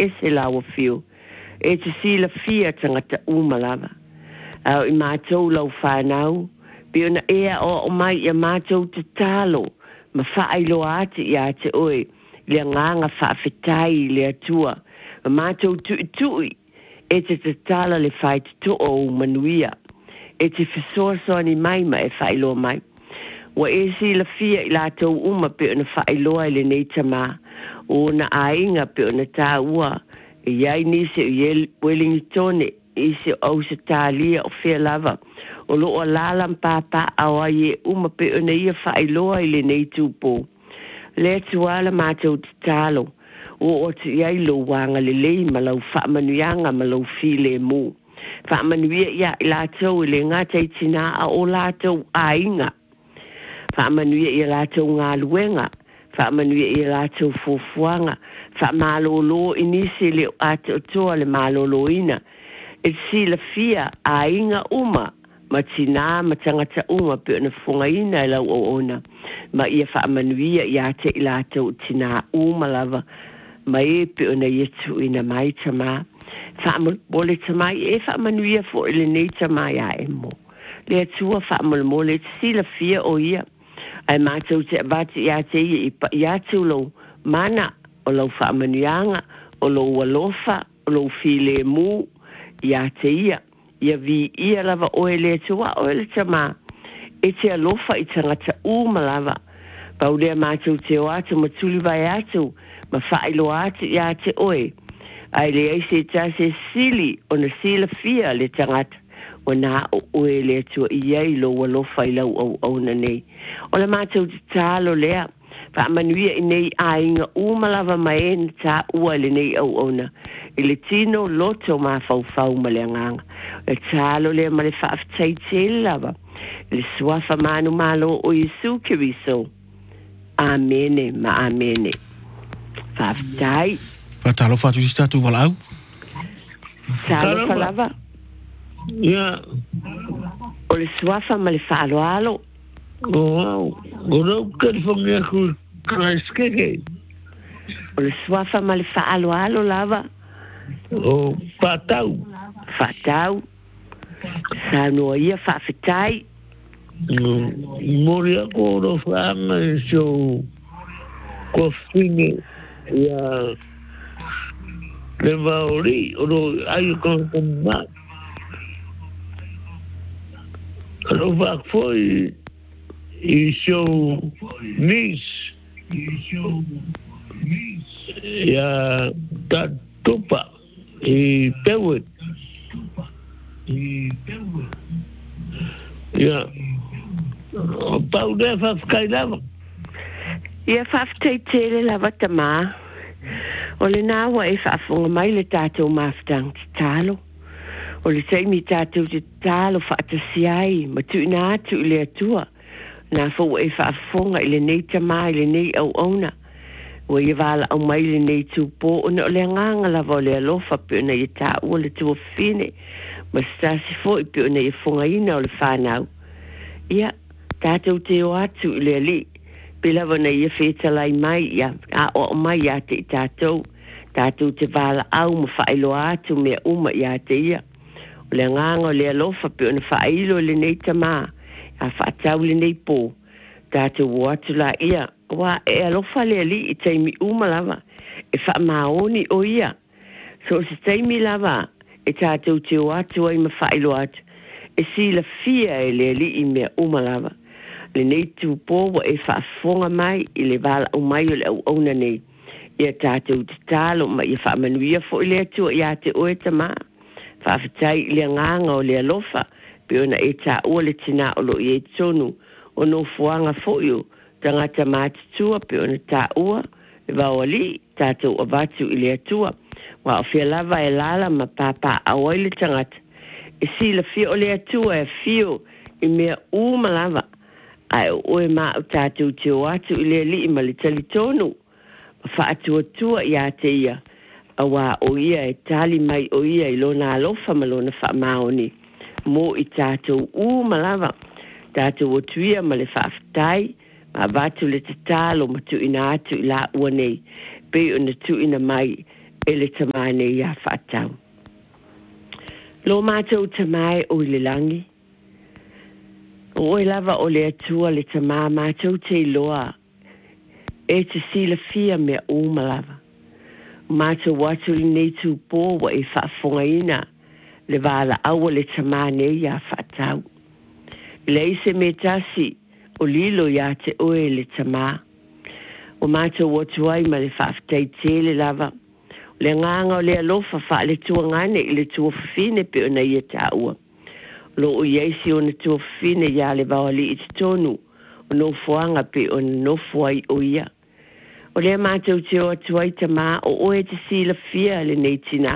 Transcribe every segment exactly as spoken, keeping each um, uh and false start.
ese lawa fiu. E te sila fia tangata umalava. Au i mātou lau whanau, pe ona ea o o mai i a mātou te talo, ma whaeilo ate i a te oe, lea nganga whaafetai lea tua, ma mātou tui tui, e te te tala le whai te to o manuia, e te whesoasoa ni mai ma e whaeilo mai. Wa e sila fia i lātou uma pe ona whaeiloa i le neita mā, o na ainga pe ona tā ua, e iai nise i Wellington i se au se tālia o whea lava. O lo o lalam pāpā awa i e uma pe ona ia whaeiloa i le nei tūpō. Le tuala mātou te tālo, o o te iai lo wanga le lei ma lau whaamanuianga ma lau while mū. Whaamanuia ia i lātou i le ngātai tina a o lātou ainga. Whaamanuia i lātou ngā luenga. Whaamanuia i lātou fuafuanga. Whaamalolo inisi le ato toa le malolo ina. E sila fia a inga uma. Ma tina ma tangata uma pe ona funga ina e lau o ona. Ma ia whaamanuia i ate i lātou tina uma lava. Ma e pe ona ietu ina mai tama. Whaamole tamai e whaamanuia fo ele nei tamai a emo. Le atua whaamole mole sila fia o ia. Ai mātou te abati i ate i ate lo mana o lau whaamanuianga, o lau walofa, o lau while mū, i ate ia. Ia vi ia lava oe le tua o ele tama. E te alofa i tangata uma lava. Pau lea mātou te o atu matuli vai atu, ma whaelo atu i ate oe. Ai le eise tase sili o na sila fia le tangata. O nā o oe le tua i ei lo walofa i lau au au na nei. O le mātou te tālo lea. Whaamanuia i nei a inga umalawa mai e na tā ua le nei au au na. I le tino loto mā fau fau ma le anganga. Le tālo lea ma le whaaftai te lawa. Le suafa manu malo o Yesu Kiriso. Amene ma amene. Whaaftai. Whatalo whatu i statu wala au? Tālo whalawa. Ia. O le suafa ma le whaalo alo. O au. O rau kariwhangi aku kraiskeke. O le suafa ma le whaalo alo lava. O whatau. Whatau. Sa noa ia whaafetai. Mori ako o ro whaanga e so ko whine ia le vaori o ro ai kon komma. Ro vak foi i so nis ia ta tupa i pewet ia o pau de fa kailava ia whaafetai tele lava tamā. O le nāwa e whaafonga mai le tātou maftang te tālo. O le taimi tātou te tālo whaatasi ai, ma tu ina atu i le atua. Nā fau e whaafonga i le nei tamā i le nei au auna. O i wala au mai le nei tūpō, o ne o le nganga lava o le alofa pe o na i tā ua le tua whine. Ma stasi fo i pe o na i fonga ina o le whanau. Ia, tātou te o atu i le ali. Pela wana ia whetalai mai, ia, a o mai ia te i tātou. Tātou te wala au ma whaelo atu mea uma ia te ia. O le nganga o le alofa pe o na whaelo le nei tamā. A whaatau le nei pō. Tātou o atu la ia. Wa e alofa le ali i teimi uma lava. E wha maoni o ia. So se teimi lava, e tātou te o atu ai ma whaelo atu. E si la fia e le ali i mea uma lava. Le nei tūpō wa e whaafonga mai i le wala o mai o le au auna nei. Ia tātou te tālo ma ia whaamanuia fo i le atua ia te oe tamā. Whaafetai i le nganga o le alofa pe ona e tā ua le tina o lo i e tonu o no fuanga fo iu tangata mātitua pe ona tā ua le wawali tātou avatu i le atua. Wa o fia lava e lala ma pāpā awai le tangata. E si la fia o le atua e fio i mea uma lava. Ai oe mā o tātou te o atu i le li i ma le tali tonu. Whaatua tua i a te ia. A wā o ia e tali mai o ia i lona alofa ma lona wha maoni. Mō i tātou u malava. Tātou o tuia ma le whaaftai. Ma vatu le te tālo ma tu ina atu i la ua nei. Pe o na tu ina mai e le tama ne ia whaatau. Lo mātou te mai o le langi. O e lava o le atua le ta mā mātou te loa e te sila fia mea o malava. Mātou watu i nei tu pō wa e whaafonga ina le wala awa le ta mā ne ia whaatau. Le ise me tasi o lilo ia te oe le ta mā. O mātou watu ai ma le whaaftei tele lava. Le nganga o le alofa wha le tua ngane i le tua fine pe o na ia ta ua. Lo o yeisi o na tua fine ia le wawali i te tonu o no fuanga pe o no fuai o ia. O le mātou te o atu ai ta mā o oe te sila fia le nei tina.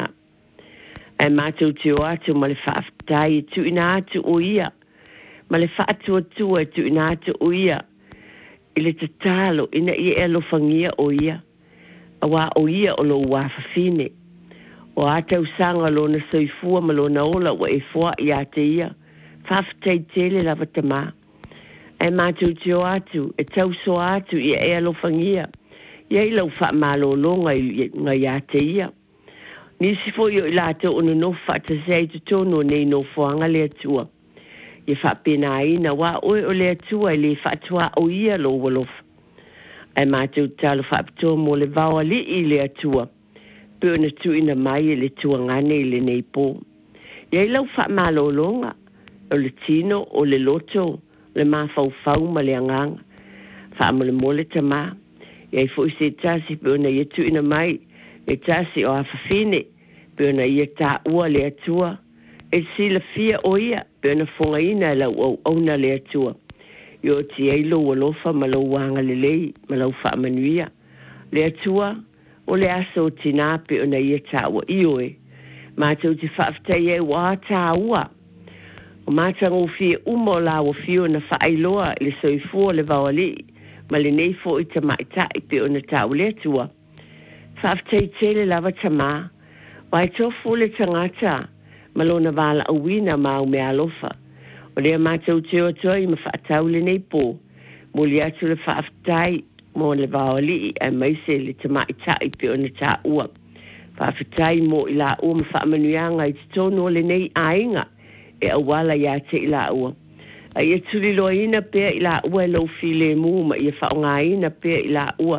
Ai mātou te o atu ma le whaaftai tu ina atu o ia. Ma le whaatu atua tu ina atu o ia. I le te talo ina i e alofangia o ia. Awa o ia o lo wafafine. O atau sanga lo na soifua ma lo na ola wa e fua i ate ia. Whaftai tele lava ta mā. Ai mātou te o atu, e tau so atu i e alofangia. Iei lau wha malo longa i ngai ate ia. Nisi fo i o i lata o no wha ta sei tu tono nei no fuanga le atua. I wha pena ina wa oe o le atua i le wha atua o ia lo walofa. Ai mātou talo wha apitoa mo le vawa li i le atua. Pe o na tu ina mai i le tua ngane i le nei pō. Iei lau wha malo longa. O le tino, o le loto, le mawhau fau ma le anganga. Wha mo le mole ta maa. Iei fo i se tasi pe o na ia tu ina mai. E tasi o awhawhine. Pe o na ia tā ua le atua. E sila fia o ia. Pe o na fonga ina lau au au na le atua. Yo ti eilo walofa ma lau wanga le lei. Ma lau wha manuia. Le atua. O le aso o tina pe o na ia tā ua ioe. Mātou ti whaaftai e wā tā ua. O mātang o fia umo la o fio na whaailoa le soifua le wawali. Ma le nei fo i ta maitai pe o na tau le atua. Whaaftai tele lava ta mā. Wai tofu le tangata. Ma lo na wala awina ma o mea alofa. O lea mātou te o toi ma whaatau le nei pō. Mo li atu le whaaftai mo le wawali ai maise le ta maitai pe o na taua. Whaaftai mo i la ua ma whaamanuianga i te tono le nei ainga. E awala ia te i la ua. A ia tuli loa ina pia i la ua e lau file mu ma ia whaonga ina pia i la ua.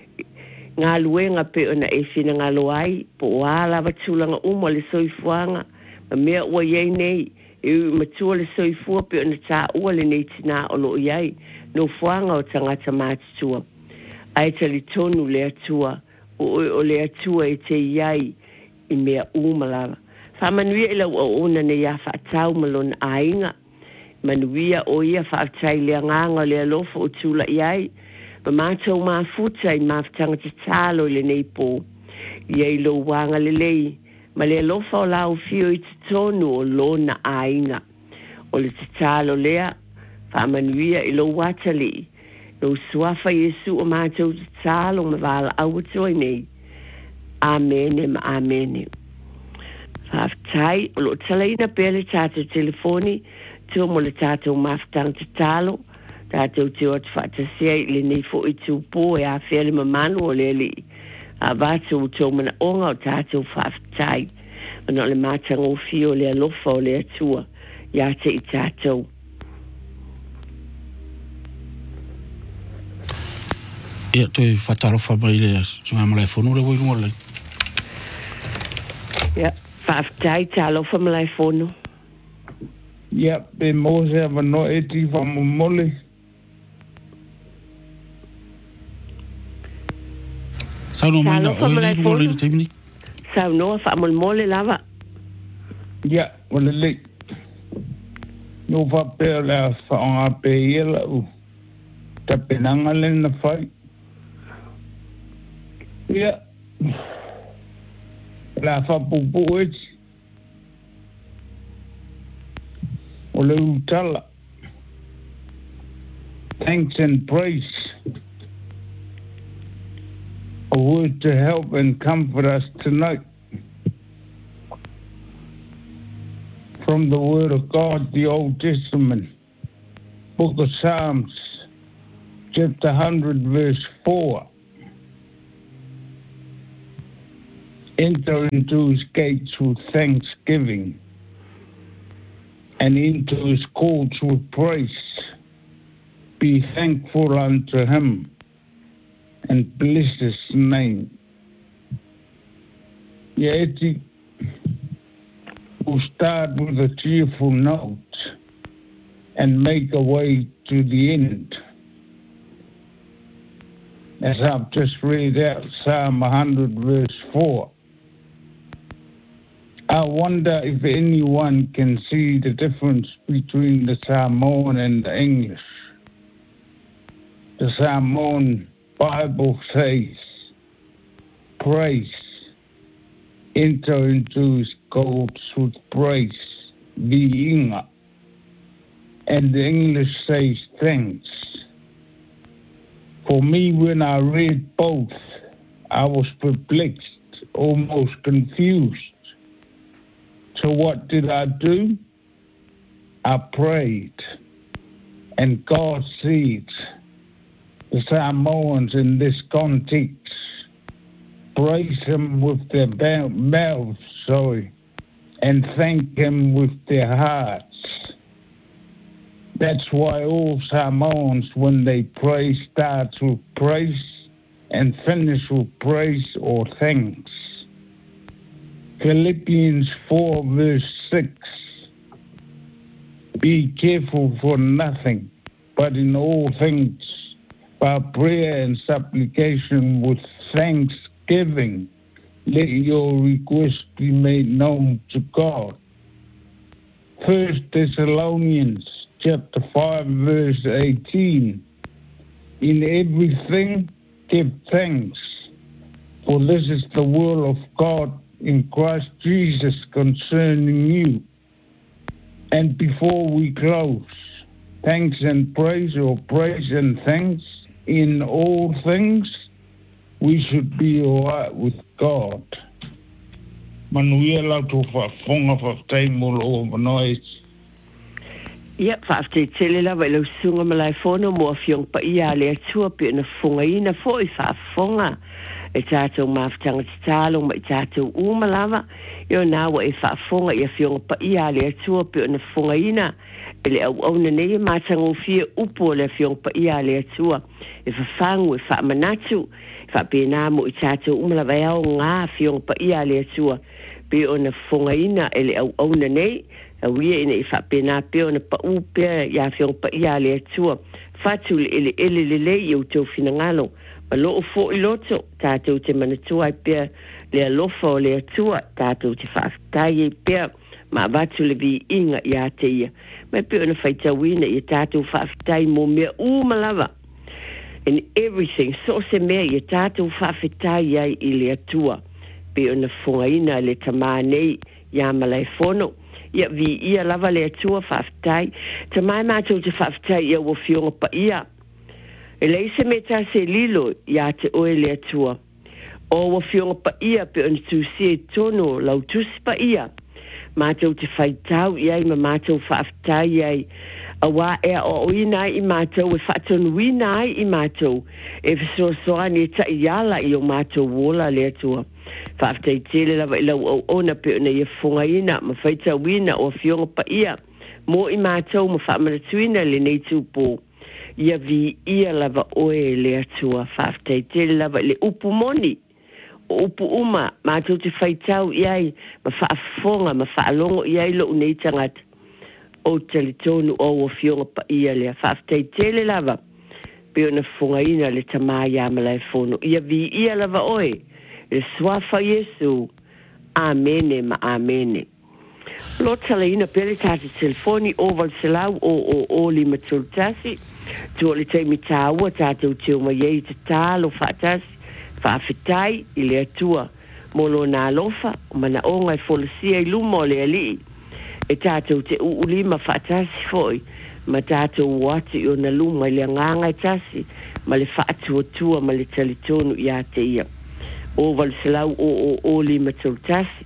Ngā luenga pia ona e whina ngā loai, po wala watulanga uma le soifuanga, ma mea ua iei nei, e matua le soifua pia ona tā ua le nei tina o lo iei, no fuanga o tangata mātutua. Ai tali tonu le atua, o, o le atua e te iei i mea umalawa. Whamanuia i lau o ona ne ia whaatau malona ainga. Manuia o ia whaatai lea nganga lea lofa o tula iai. Ma mātou mā futa i māwhtanga te tālo le nei pō. Iei lo wanga le lei. Ma lea lofa o lau fio i te tonu o lona ainga. O le te tālo lea. Whamanuia i lo watali. Lo suafa Yesu o mātou te tālo ma wala awatua nei. Amene ma amene. Whaaftai, o lo talaina pele tātou telefoni, tō mo le tātou mawhtang te talo, tātou te o te whaatasia i le nei fo i tū pō e a whiale mamanu o le li. A vātou tō mana onga o tātou whaaftai, ana le mātang o fio le alofa o le atua, ia te i tātou. Ia, toi whatarofa mai le sunga malai whonu le wairu malai. Ia. Whaaftai tālo whamalai whono. Ia, pe mōse a wano e ti whamomole. Sau no mai na o e liru mole le teimini? Sau noa whamomole lava. Ia, wale le. No whapea le a whaonga pe ia lau. Ta penanga le na whai. Ia. La whapupu eti. O le utala. Thanks and praise. A word to help and comfort us tonight. From the Word of God, the Old Testament, Book of Psalms, chapter one hundred, verse four. Enter into his gates with thanksgiving and into his courts with praise. Be thankful unto him and bless his name. Yet we'll start with a cheerful note and make a way to the end. As I've just read out Psalm one hundred verse four. I wonder if anyone can see the difference between the Samoan and the English. The Samoan Bible says, praise, enter into his courts with praise, viinga. And the English says thanks. For me, when I read both, I was perplexed, almost confused. So what did I do? I prayed, and God sees the Samoans in this context praise him with their mouths, sorry, and thank him with their hearts. That's why all Samoans, when they pray, start with praise and finish with praise or thanks. Philippians four verse six. Be careful for nothing, but in all things, by prayer and supplication with thanksgiving, let your request be made known to God. First Thessalonians chapter five verse eighteen. In everything give thanks, for this is the will of God in Christ Jesus concerning you. And before we close, thanks and praise, or praise and thanks in all things, we should be all right with God. Manuia lau tō whaafonga whaftaimolo o manois. Ia, whaafteitele lawa i lau sunga malai whono mua whiong pa ia le atua pe na whonga ina fo i whaafonga. E tātou mawhtanga te tālong ma i tātou umalawa. Io nāwa e whaafonga i a whiong pa ia le atua pe na whonga ina. E le au au na nei mātanga o fia upo le whiong pa ia le atua. E whawhangu e whaamanatu. E whaapena mo i tātou umalawa e au ngā whiong pa ia le atua. Pe o na whonga ina e le au au na nei. A wia ina i whaapena pe o na pa upea i a whiong pa ia le atua. Whatu le ele ele le le i au tau whinangalo. Ma loo fo i loto, tātou te manatua i pia le alofa o le atua, tātou te whaafitai i pia, ma watu le vi inga i a te ia. Mai pia ona whaitawina i tātou whaafitai mō mea umalawa. In everything, so se mea i tātou whaafitai ai i le atua. Pia ona whongaina le tamānei i a malai whono. Ia vi ia lava le atua whaafitai. Tamai mātou te whaafitai ia wo whionga pa ia. E lei se me tā se lilo ia te oe le atua. O wa whionga pa ia pe on tu se tono lau tusi pa ia. Mātou te whaitau iai ma mātou whaaftai iai. A wā ea o oinai i mātou e whaatonu winai i mātou. E whasoa soani e ta iala i o mātou wola le atua. Whaaftai tele lawa i lau au ona pe ona i a whongaina ma whaitau wina o whionga pa ia. Mō i mātou ma whaamanatuina le nei tūpō. Ia vi ia lava oe le atua whaafitai tele lava le upu moni. O upu uma, mātou te whaitau iai, ma whaafonga, ma whaalongo iai lo unei tangata. O tali tonu o o whionga pa ia lea whaafitai tele lava. Pe ona whongaina le tamāia malai whono. Ia vi ia lava oe, le swafa Yesu. Amene ma amene. Lo tala ina pele tāte telefoni o valselau o o o li matultasi. Tua le teimi tāua tātou teo mai ei te tālo whaatasi, whaafitai i le atua. Molo nā lofa, mana o ngai wholasia i lumo le alii. E tātou te uulima whaatasi foi, ma tātou wati o na luma i le nganga i tasi, ma le whaatua tua ma le talitonu i a te ia. O valselau o o o li matultasi.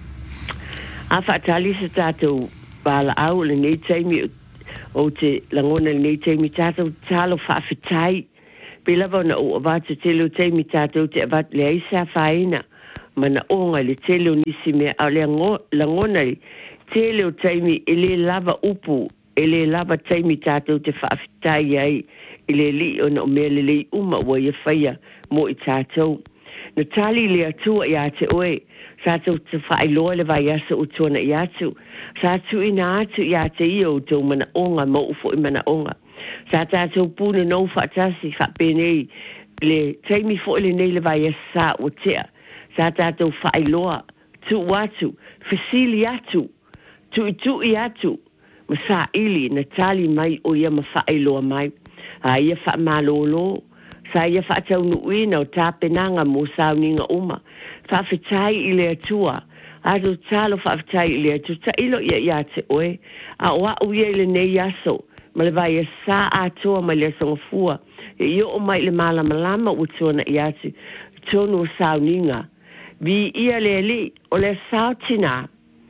A whaatali sa tātou bala au le nei teimi o te langona nei teimi tātou tālo whaafitai. Pe lava na o avatu te leo teimi tātou te avat le aisa whaina. mana onga le tele o nisi mea a le langona le tele o taimi ele lava upu ele lava taimi tātou te whaafitai ai ele li o na o mea le lei uma ua ia whaia mo i tātou. Na tali le atua i ate oe, tātou te whaailoa le vai asa o tuana i atu, tātou ina atu i ate i o tau mana onga mo ufo i mana onga. Sa tātou pūna nou whaatasi whaapenei le taimi fo ele nei le vai asa o tea, sa tātou whaailoa tu watu, fasili atu, tu i tu i atu, ma sa ili na tali mai o ia ma whaailoa mai, a ia wha malolo, sa ia whaatau nuina o tāpenanga mo sauninga uma, whaafetai i le atua, ato talo whaafetai i le atua, ta ilo ia ia te oe, a oa uia i le nei aso, ma le vai e sa atoa mai le songa fua, e io o mai le malama lama o tuana i atu, tonu o sauninga, vi ia le li o le sautina,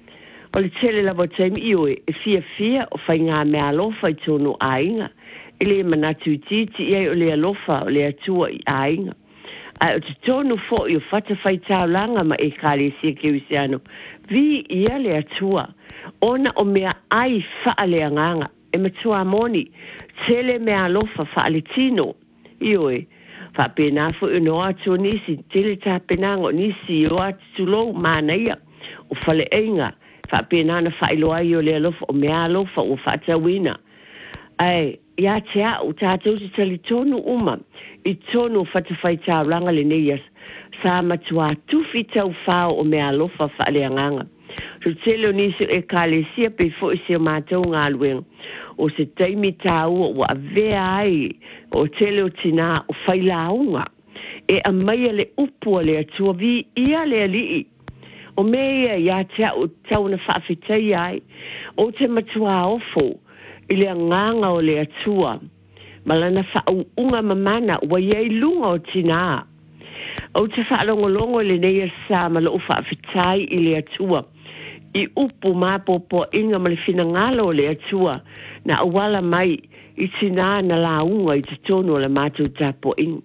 o le tele la vo taimi ioi, e fia fia o fai ngā mea alofa i tonu ainga, e le manatu i titi iai o le alofa o le atua i ainga. Ai o te tonu fo i o fata fai tau langa ma e kale sia kewisiano, vi ia le atua, ona o mea ai faa le anganga, e matua moni, tele mea alofa faa le tino, ioi, faa pena fo i no atu nisi, tele ta penango nisi i o atu tulou manaia, o fale einga, fa pena na fa ilo ai o le alofa o mea alofa o fa tawina. Ai, ia tea o tātou te tali tonu uma, i tonu whatawhai tau langa le neias, sa matua tufi tau whao o mea alofa fa le anganga. So tele o nisi e kale sia pe fo i se mātou ngā luenga, o se taimi tau o a vea ai, o tele o tina o whailaunga, e a maia le upua le atua vi ia le alii, o mea ia tea o tau na whaafetai ai, o te matua ofo, i le nganga o le atua, malana whau unga mamana, wa iei lunga o tina. O te whaalongolongo le neia sa mala o whaafetai i le atua, i upu mapopo inga male fina ngalo o le atua, na awala mai i tina na la unga i te tono le mātou tapo inga.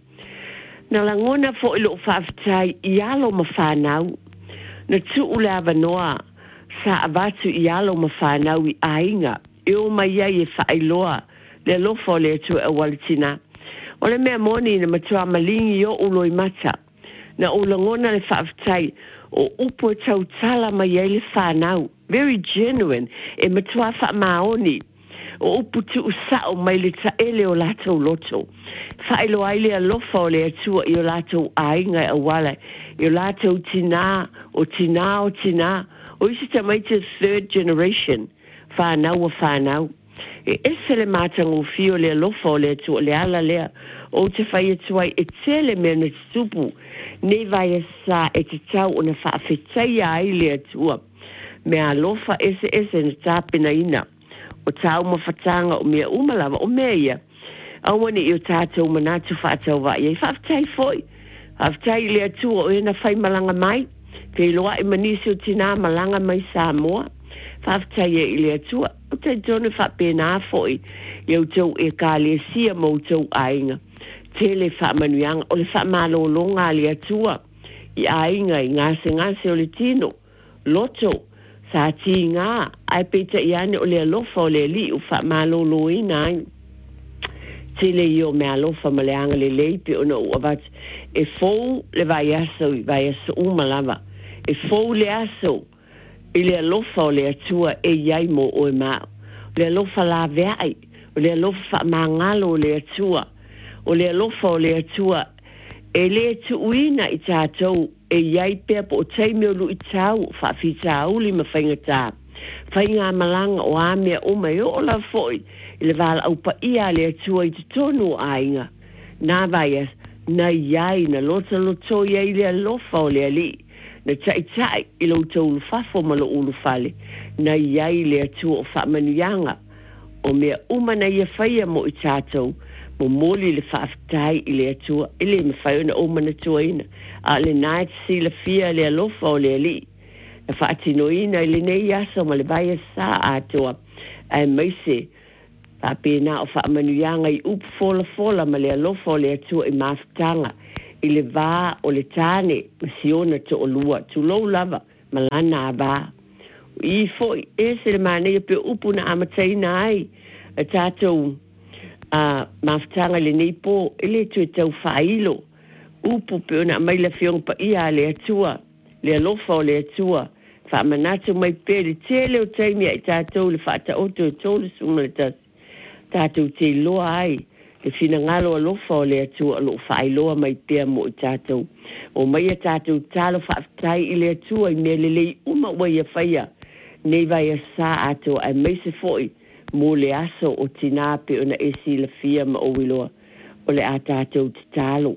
Na langona fo i lo whaafetai i alo ma whanau, na tu ula vanoa sa avatu i alo ma whanau i ainga, e o mai ai e whaailoa, le lofo le tu e walitina. O le mea moni na matua malingi o ulo i mata, na o langona le whaafetai, o upo e tau tala mai ai le whanau, very genuine, e matua wha maoni, o upu tu usao mai le taele o latou loto. Whaelo ai le alofa o le atua i o latou ainga e awala, i o latou tina, o tina o tina, o isi tamai te third generation, whanau o whanau. E ese le mātango fio le alofa o le atua le ala lea, o te whai atuai e tele mea na tupu, ne vai e sa e te tau o na whaafetai ai le atua, mea alofa ese ese na tāpena ina. O tau mawhatanga o mea umalawa o mea ia. Awani i o tātou manatu whaatau wa ia. Whaftai foi. Whaftai le atua o ena whai malanga mai. Kei loa i manisi o tina malanga mai Samoa. Whaftai e i le atua. O te tonu whapena foi. I au tau e ka le sia mo tau ainga. Tele whamanuanga o le whamalolonga le atua. I ainga i ngase ngase o le tino. Loto. Sa ti ngā, ai peta i ane o le alofa o le li u wha malolo i nai. Tele i o me alofa ma le anga le leipi o na uavat. E fou le vai aso i vai aso umalawa. E fou le aso i le alofa o le atua e iai mo o e mao. Le alofa la veai, o le alofa ma ngalo o le atua. O le alofa o le atua e le tu uina i tātou e iai pia po o teime o lu i tau, whaafi tau li ma whainga tā. Whainga malanga o amea o mai o la foi, i le wala au pa ia le atua i te tonu o ainga. Nā vai as, na iai, na lota loto iai le alofa o le ali, na tai tai i lo tau ulu fafo ma lo ulu fale, na iai le atua o whaamanuianga, o mea umana ia whaia mo i tātou, mo moli le whaaftai i le atua, i le mawhaiona o mana tuaina, a le nai si la fia le alofa o le ali, na whaatinoina i le nei asa ma le vai sa atua, ai maise, pa pena o whaamanuianga i upu fola fola ma le alofa o le atua i mawhtanga, i le vā o le tāne masiona to o lua tu lou lava malana a vā i foi e se le mane pe upu na amataina ai a tātou a maftanga le nei po ele tu tau failo upu pe ona mai la fiong pa ia le atua le alofa o le atua fa manatu mai pe le tele o taimi ai tātou le fata o to to le sunga le tas tātou te loa ai le fina ngalo alofa o le atua lo failoa mai pe mo tātou o mai a tātou talo faftai i le atua i me le lei uma wai a whaia nei vai a sa ato ai mai se foi mo le aso o tina pe ona e si la fia ma o wiloa o le a tātou te talo.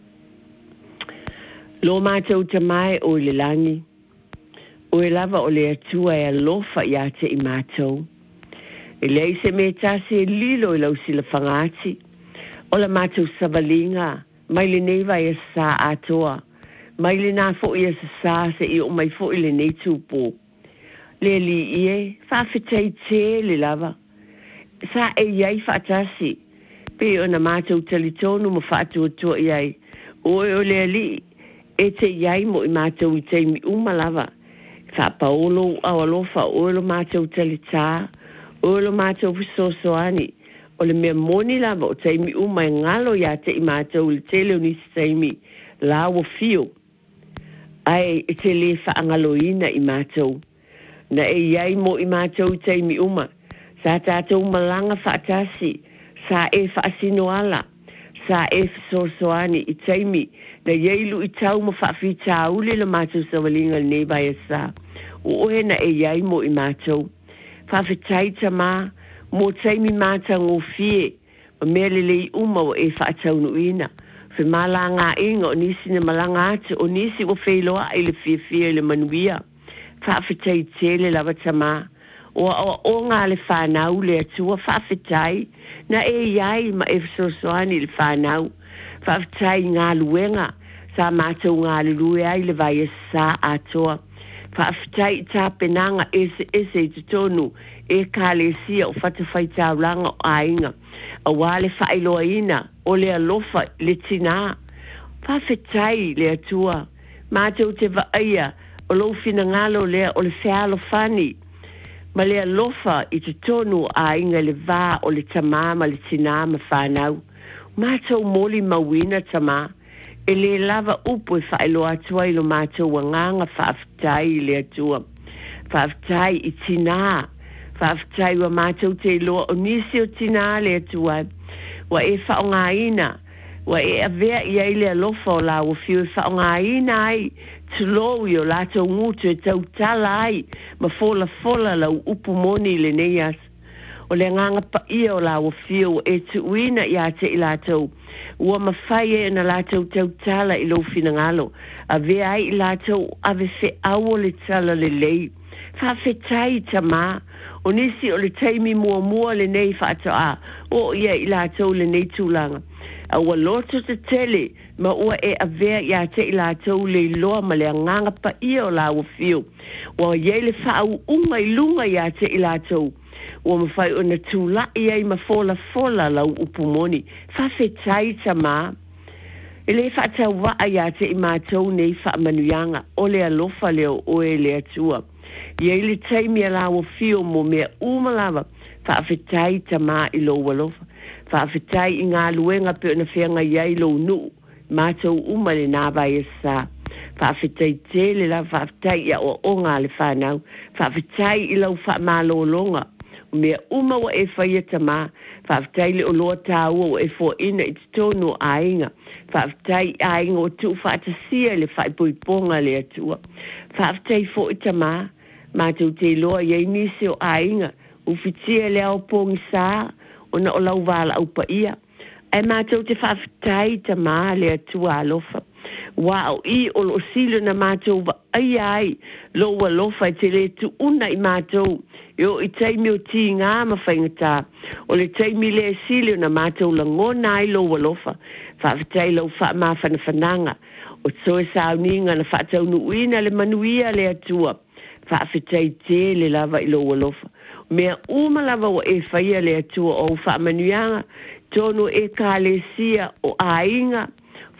Lo mātou ta mai o le langi, o e lava o le atua e alofa i ate i mātou. E lei se me tase e lilo i lau sila whangati, o la mātou savalinga, mai le nei vai a sa atoa, mai le nā fo i a sa se i o mai fo i le nei tūpō. Le li ie, whawhitai te le lava. Sa e iai whaatasi, pe o na mātou talitonu mo whaatua tua iai. Oe o le li, e te iai mo i mātou i teimi uma lava. Whapaolo au alofa o lo mātou talitā, o lo mātou fisosoani. O le mea moni lava o teimi uma e ngalo ia te i mātou i tele o nisi teimi lawa fio. Ai e te le whaangaloina i mātou. Na e iai mo i mātou i teimi uma. Sa tātou malanga whaatasi, sa e whaasino ala, sa e fisosoani i teimi, na ieilu i tau ma whaafi tāule la mātou sawalinga ne vai a sa. O ohe na e iai mo i mātou. Whawhitai ta mā, mo teimi mātou ngō fie, ma mea lelei uma o e whaatau nuina. Whi mala ngā inga o nisi na malanga atu, o nisi o whailoa i le fie fie le manuia. Whawhitai tele lava ta mā. O o o ngā le whanau le atua whawhitai, na e iai ma e fisosoani le whanau, whawhitai ngā luenga, sa mātou ngā le lue ai le vai e sa atoa, whawhitai tā penanga ese ese i tonu, e kā le sia o whatawhai tāulanga o ainga, a wale whailoa ina, o le alofa le tina, whawhitai le atua, mātou te vaia, o lo fina ngalo lea o le whialo whani, ma le alofa i te tonu a inga le vā o le tamā ma le tina ma whanau. Mātou moli mawina tamā, e le lava upu e whaelo atua i lo mātou wanganga whaaftai le atua. Whaaftai i tina, whaaftai wa mātou te loa o nisi o tina le atua. Wa e whaonga ina, wa e avea i ai le alofa o la o fiu e whaonga ina ai, tulo i o lato ngutu e tau tala ai, ma fola fola lau upu moni le neias. O le nganga pa ia o la o fio e tuina i ate i lato. Ua mawhai e na lato tau tala i lo fina ngalo. A vea ai i lato ave fe awo le tala le lei. Fa fe tai ta ma. O nisi o le taimi mua mua le nei fa ato a. O ia i lato le nei tūlanga. A ua loto te tele, ma ua e avea ia te i lātou le loa ma le anganga pa ia o la ua fio. Ua iei le whaau unga i lunga ia te i lātou. Ua mawhai o na tūla i ei ma fola fola lau upumoni. Whawhetai ta mā. E le whaatau waa ia te i mātou nei whaamanuyanga o le alofa leo oe le atua. Iei le taimi a la ua fio mo mea umalawa. Whawhetai ta mā i lo walofa. Whawhitai i ngā luenga pe ona whianga iai lo nu, mātou uma le nā vai e sā. Whawhitai tele la whawhitai ia o o ngā le whanau, whawhitai i lau whamālolonga. Mea uma wa e whaia ta mā, whawhitai le o loa tāua o e fo ina i tonu a inga. Whawhitai a inga o tu whaatasia le whaipuiponga le atua. Whawhitai fo i ta mā, mātou te loa iei nisi o a inga, uwhitia le au pongi sā, ona o lau wala au pa ia. E mātou te whawhitai ta mā le atua alofa. Wao i o lo silo na mātou wa ai ai lo alofa i te le tu una i mātou. Yo i teimi o ti ngā mawhaingatā. O le teimi le silo na mātou la ngona ai lo alofa. Whawhitai lau wha mā whanawhananga. O tsoe sauninga na whaatau nuina le manuia le atua. Whawhitai te le lava i lo alofa. Mea umalawa o e whaia le atua o whaamanuianga, tono e kālesia o ainga,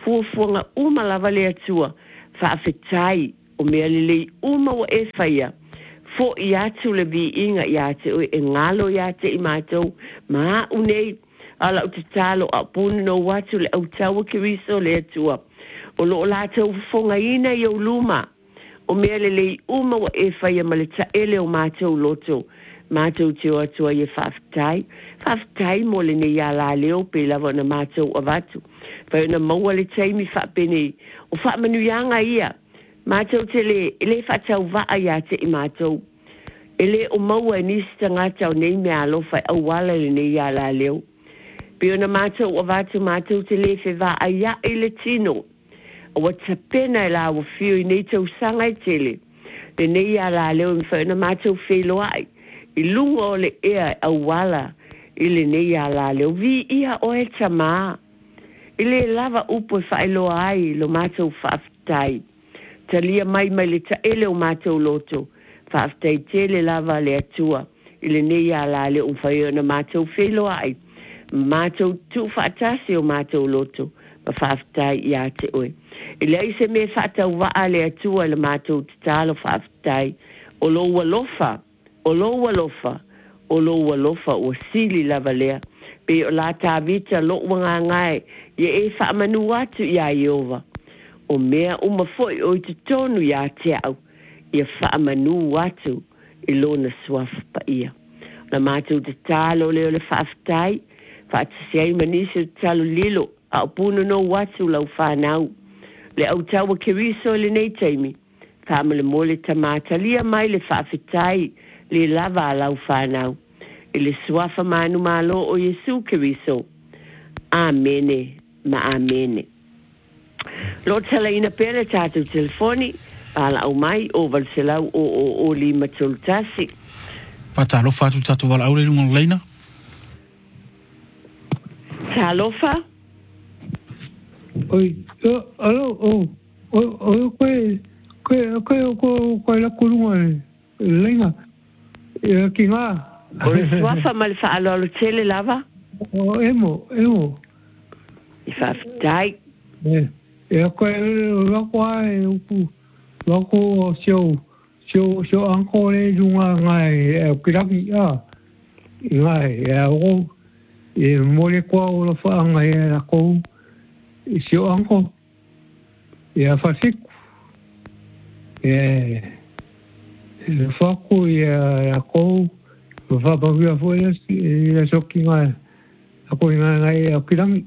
fuafuaga uma lava le atua faafetai o mea lelei uma ua e faia fo'i atu le vi'iga iā te oe e galo iā te i matou ma a'u nei a la'u tatalo a puni no atu le autaua keriso le atua o lo'o latou fofogaina i ou luma o mea lelei uma ua e faia ma le ta'ele o matou loto matou te o atua ia whaafetai. Whaafetai mo le nei a la leo pe lava na matou avatu. Whai na maua le taimi whaapene o whaamanuianga ia. Matou te le, ele whaatau waa ia te i matou. Ele o maua e nisi tangata o nei mea alofa au wala le nei a la leo. Pe o na matou avatu matou te le fe waa ia e le tino. O wata pena e la o fio i nei tau sanga i tele. Le nei a la leo i whai na matou whelo ai. I lunga o le ea au wala i le nei a la leo vi ia o e tama i le lava upo e whaeloa ai lo mātou whaaftai talia mai mai le ta ele o mātou loto whaaftai tele lava le atua i le nei a la leo un whaeo na mātou wheloa ai mātou tu whaatasi o mātou loto ma whaaftai i a te oe i le aise me whaatau waa le atua le mātou talo whaaftai o lo walofa o lo walofa, o lo walofa o sili lava lea, pe o la tāwita lo wanga ngai, ye e whaamanu atu ia Iova. O mea uma foi o i te tonu ia te au, ia whaamanu atu i lona suafa pa ia. Na mātou te talo leo le whaaftai, whaatasiai manisi te talo lilo, a opunu no watu lau whanau. Le au tawa keriso le nei taimi, whaamale mole tamata lia mai le whaafetai, le lava lau whanau. I le suafa manu malo o Yesu Keriso. Amene, ma amene. Lo tala ina pere tātou telefoni, ala au mai o valselau o o o lima toltasi. Patalo fatu tātou wala aure rungon leina? Talofa? Oi, alo, o, o, o, koe, koe, koe, koe, koe la kurunga leina. E ki ngā. O le suafa ma le whaalo alo tele lava? O emo, emo. I whaftai. E, e a koe lako ai uku. Lako o sio, sio, sio anko le runga ngai e o kiraki a. I ngai e a o. E mole kua o la whaanga e a lako. E sio anko. E a whasiku. E... le whaku i a kou, le whapahu a fwoi i a soki ngai, a koe ngai ngai a kirangi.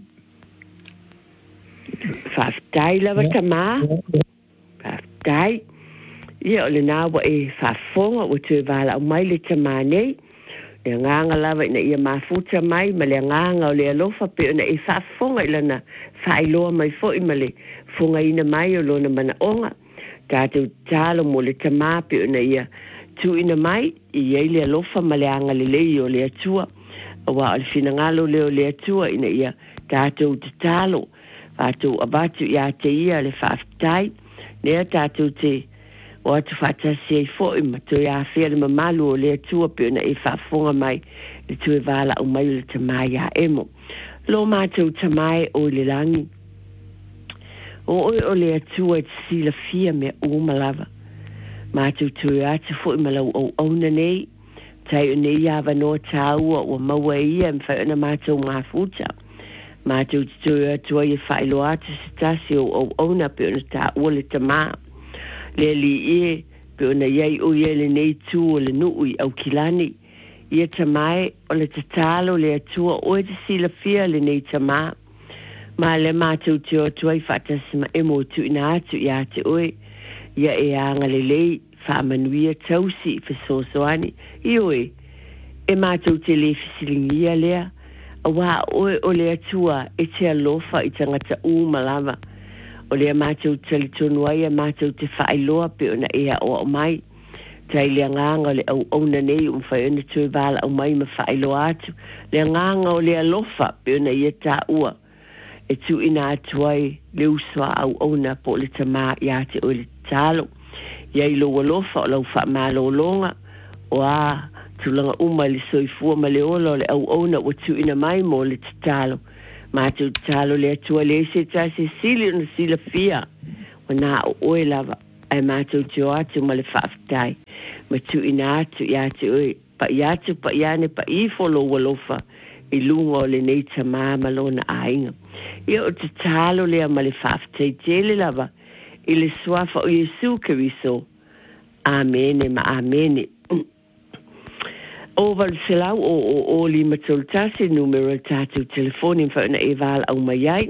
Whaftai lawa tamā, whaftai. Ia o le nāwa e whafonga o tue wala au mai le tamā nei, le nganga lawa ina ia mafuta mai, ma le nganga o le alofa pe ona e whafonga i lana whailoa mai fwoi ma le fonga ina mai o lona mana onga. Tātou tālo mo le tamā pe ona ia tu ina mai i ei le alofa ma le anga le lei o le atua awa o le finangalo le o le atua ina ia tātou te tālo tātou abatu ia te ia le whaaftai nea tātou te o atu whaatasi ei fo i mato ia whia le mamalu o le atua pe ona e whaafonga mai le tue wala o mai le tamā ia emo lo mātou tamai o le langi o oi o le atua te sila fia mea uma lava. Mātou tui atu fo i malau au auna nei, tai o nei awa no tāua o maua ia mwhai ona mātou ngā futa. Mātou tui atua i whailo atu se tasi o au auna pe ona tā ua le tamā. Le li e pe ona iei o ie le nei tū o le nui au kilani. Ia tamai o le tatalo le atua o e te sila fia le nei tamā. Ma le mātou te o tuai whaatasi ma emo tu ina atu i ate oe. Ia e anga le lei whaamanuia tausi i whesosoani. I oe, e mātou te le whisilingia lea. A wā oe o le atua e te alofa i tangata u malama. O lea mātou tali tonu ai a mātou te whaailoa pe ona ea o au mai. Tai le nganga le au auna nei um whai ona tue wala au mai ma whaailoa atu. Le nganga o le alofa pe ona ia tā ua. E tu ina atuai le uswa au ona po le tamā ia te o le talo. Ia i lo walofa o lau wha malo longa. O a tulanga uma le soifua ma le ola o le au ona o tu ina mai mo le talo. mātou talo le atua le se ta se sili na sila fia o nā o oe lava ai mātou tio atu ma le whaafitai ma tu ina atu i atu oe pa i atu pa i ane pa i folo walofa i lunga o le nei ta māma lona ainga ia o te talo lea ma le whaafitai tele lava i le swafa o Yesu Keriso amene ma amene o val selau o o o li matoltasi numero tatu telefoni fa na eval au mai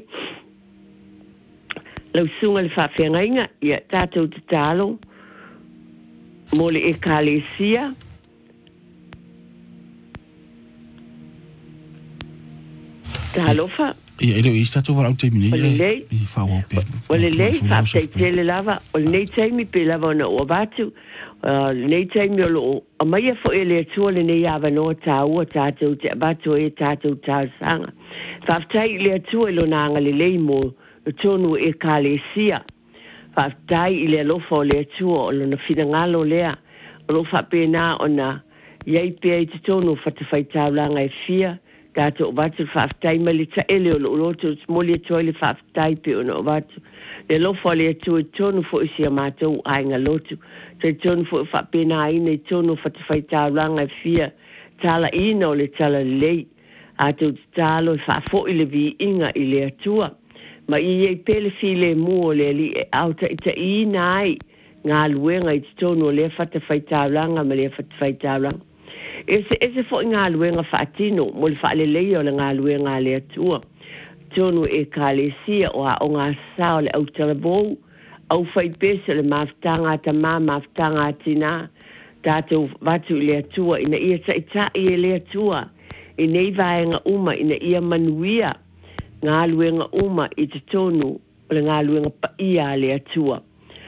lau sunga le whawhiangainga ia tatu te talo mo le ekalesia talofa ia ilo i statu wala au teimini ia i whawa pe wale lei whaaptai tele lava o nei taimi pe lava ona o batu nei taimi o lo a maia fo ele atua le nei awa noa tāua tātou te batu e tātou tāsanga whaaptai le atua ilo nanga le lei mo o tonu e kālesia whaaptai i le alofa o le atua o lo na whina lea o lo whapena o na iei pia i te tonu whatawhai tāulanga e fia Tato o batu whaafitai ma le taele o lo loto moli atua le whaafitai pe ona o batu. Le lofa le atua i tonu fo isi a mātou ainga lotu. Te tonu fo i whapena aina i tonu whatawhai tāulanga e fia tala ina o le tala lei. Ato te talo i whaafo i le vi inga i le atua. Ma i ei pele fi le mua o le li e auta i ta ina ai ngā luenga i tonu o le whatawhai tāulanga ma le whatawhai tāulanga. Ese ese fo ngā luenga whaatino mo le whaalelei o le ngā luenga le atua. Tonu e kālesia o a o ngā sao le au talavou, au whai pese le maftanga ta mā maftanga tina, tātou watu le atua ina ia ta ita i le atua, i nei vaenga uma ina ia manuia ngā luenga uma i te tonu o le ngā luenga pa ia le atua.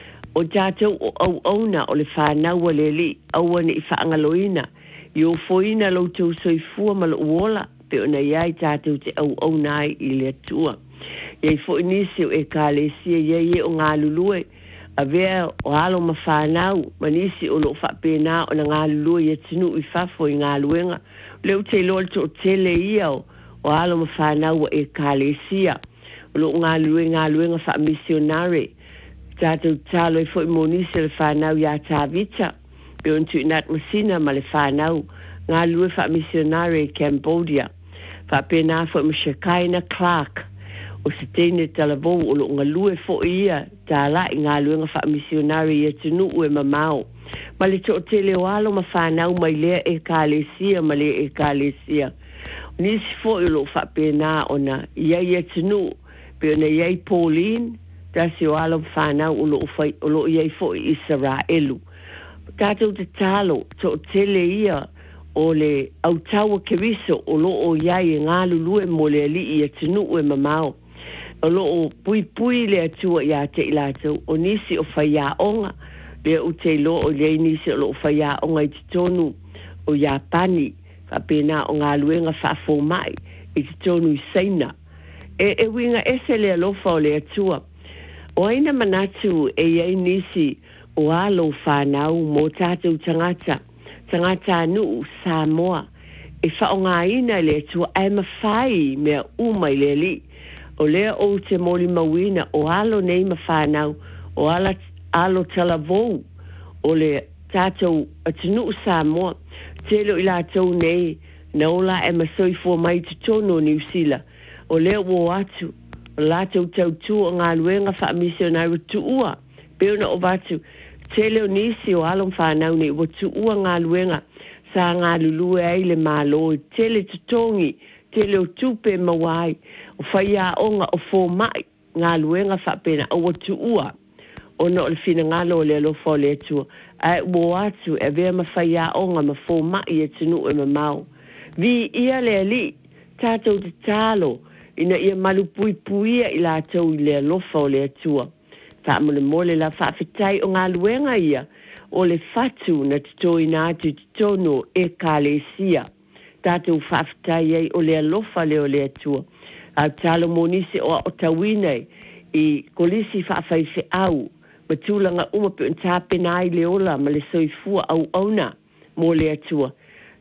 O tātou o au auna o le whanau le li, au ane i whaangaloina, Yo foina lo tau soifua ma lo uola, pe ona iai tātou te au au nai i le atua. Iai fo inisi o e kālesia, iai e o ngā lulue, a vea o alo ma whanau, manisi o lo whapena o na ngā lulue i atinu i whafo i ngā luenga. Leo te loa to tele ia o, o alo ma whanau o e kālesia. O lo ngā lue ngā luenga wha misionare, tātou tālo i fo i monisi le whanau ia tāvita. Pe on tu inat masina ma le whanau, ngā lue wha misionare i Cambodia, wha pena fo i Mshakaina Clark, o se teine talavou o lo ngā lue fo ia, tā la i ngā lue ngā wha misionare i atunu ue mamao. Ma le to tele o alo ma whanau mai lea e kālesia ma lea e kālesia. Nisi fo i lo wha pena o na iai atunu, pe ona iai Pauline, tasi o alo whanau o lo, o lo iai fo i Israelu. Tātou te talo, to tele ia o le autaua Keriso o lo o iai e ngā lulue mo le li i atinu e mamao. O lo o pui pui le atua ia te ilatou, o nisi o whaia onga, le o te lo o le nisi o lo o whaia onga i te tonu o Iapani, whapena o ngā luenga whafo mai i te tonu i Seina. E, e winga ese le alofa o le atua. O aina manatu e iai nisi o alo whanau mō tātou tangata, tangata anu Samoa, e whaonga ina le tua e mawhai mea umai le li, o lea o te moli mawina o alo nei ma whanau, o ala, alo talavou, o le tātou atinu Samoa, telo i lātou nei, na ola e masoifua mai te tono New Zealand, o lea o atu, o lātou tau tu o ngā luenga wha misionari tu ua, peona o watu, Tele o nisi o alom whanau ni o tu ua ngā luenga sa ngā lulue ai le māloi. Tele tutongi, tele o tupe mawai, o whaia onga o fō mai ngā luenga whapena o tu ua. O no le fina ngalo le alofa le atua. Ai o atu e vea ma whaia onga ma fō mai e tunu e ma mau. Vi ia le ali, tātou te tālo, ina ia malu pui puia i lātou i le alofa o le atua. Ta mole mole la whawhitai o ngā luenga ia o le whatu na tutoi nā tu tono e kālesia. Tātou whawhitai ei o le alofa leo le atua. Au talo monisi o o tawinei i kolisi whawhaife au. Ma tūlanga uma pe un tāpena ai le ola ma le soifua au auna mo le atua.